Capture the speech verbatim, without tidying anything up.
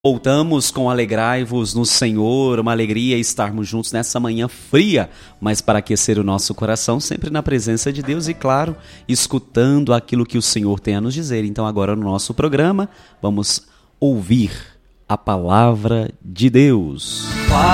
Voltamos com Alegrai-vos no Senhor, uma alegria estarmos juntos nessa manhã fria, mas para aquecer o nosso coração, sempre na presença de Deus e, claro, escutando aquilo que o Senhor tem a nos dizer. Então agora no nosso programa, vamos ouvir a Palavra de Deus.